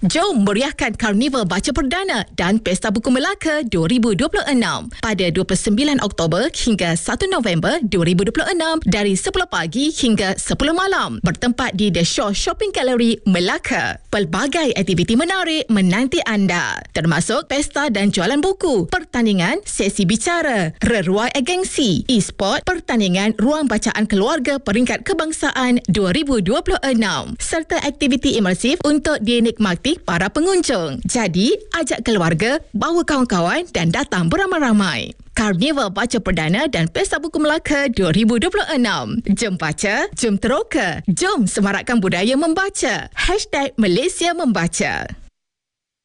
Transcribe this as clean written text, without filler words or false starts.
Jom meriahkan Karnival Baca Perdana dan Pesta Buku Melaka 2026 pada 29 Oktober hingga 1 November 2026 dari 10 pagi hingga 10 malam bertempat di The Shaw Shopping Gallery, Melaka. Pelbagai aktiviti menarik menanti anda termasuk pesta dan jualan buku, pertandingan, sesi bicara, reruai agensi, e-sport, pertandingan ruang bacaan keluarga peringkat kebangsaan 2026 serta aktiviti imersif untuk dinikmati para pengunjung. Jadi, ajak keluarga, bawa kawan-kawan dan datang beramai-ramai. Karnival Baca Perdana dan Pesta Buku Melaka 2026. Jom baca, jom teroka, jom semarakkan budaya membaca. #Malaysia Membaca.